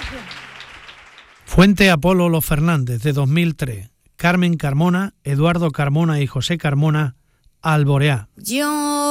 Fuente Apolo Los Fernández, de 2003. Carmen Carmona, Eduardo Carmona y José Carmona, Alboreá.